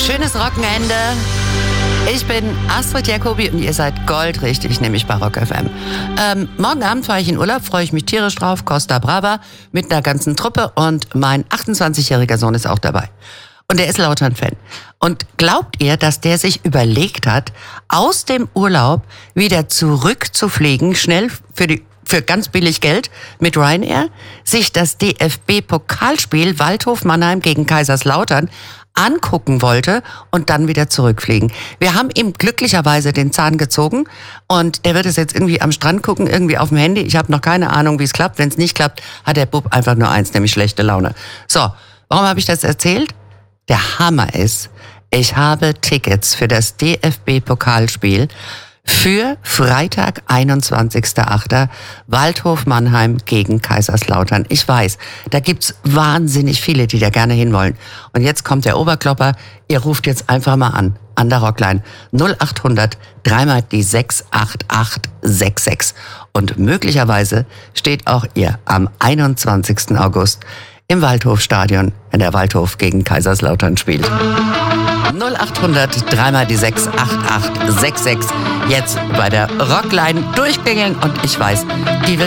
Schönes Wochenende. Ich bin Astrid Jacobi und ihr seid goldrichtig, nämlich bei Rock FM. Morgen Abend fahre ich in Urlaub, freue ich mich tierisch drauf. Costa Brava mit einer ganzen Truppe und mein 28-jähriger Sohn ist auch dabei. Und der ist Lautern-Fan. Und glaubt ihr, dass der sich überlegt hat, aus dem Urlaub wieder zurückzufliegen, schnell für ganz billig Geld mit Ryanair, sich das DFB-Pokalspiel Waldhof Mannheim gegen Kaiserslautern angucken wollte und dann wieder zurückfliegen. Wir haben ihm glücklicherweise den Zahn gezogen und er wird es jetzt irgendwie am Strand gucken, irgendwie auf dem Handy. Ich habe noch keine Ahnung, wie es klappt. Wenn es nicht klappt, hat der Bub einfach nur eins, nämlich schlechte Laune. So, warum habe ich das erzählt? Der Hammer ist, ich habe Tickets für das DFB-Pokalspiel für Freitag, 21.08. Waldhof Mannheim gegen Kaiserslautern. Ich weiß, da gibt's wahnsinnig viele, die da gerne hinwollen. Und jetzt kommt der Oberklopper. Ihr ruft jetzt einfach mal an der Rockline 0800 dreimal die 68866. Und möglicherweise steht auch ihr am 21. August im Waldhofstadion, wenn der Waldhof gegen Kaiserslautern spielt. 0800 dreimal die 68866. Jetzt bei der Rockline durchklingeln und ich weiß, die wird